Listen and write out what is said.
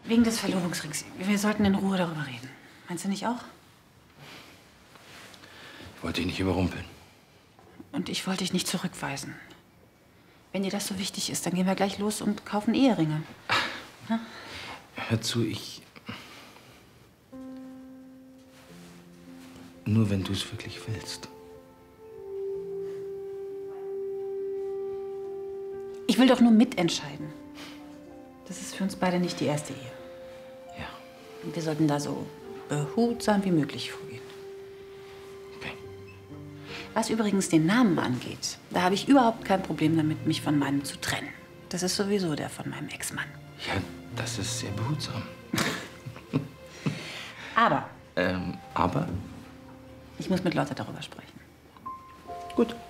Wegen des Verlobungsrings. Wir sollten in Ruhe darüber reden. Meinst du nicht auch? Ich wollte dich nicht überrumpeln. Und ich wollte dich nicht zurückweisen. Wenn dir das so wichtig ist, dann gehen wir gleich los und kaufen Eheringe. Ja? Hör zu, Nur wenn du es wirklich willst. Ich will doch nur mitentscheiden. Das ist für uns beide nicht die erste Ehe. Ja. Und wir sollten da so behutsam wie möglich vorgehen. Okay. Was übrigens den Namen angeht, da habe ich überhaupt kein Problem damit, mich von meinem zu trennen. Das ist sowieso der von meinem Ex-Mann. Ja, das ist sehr behutsam. Aber Aber? ich muss mit Lotte darüber sprechen. Gut.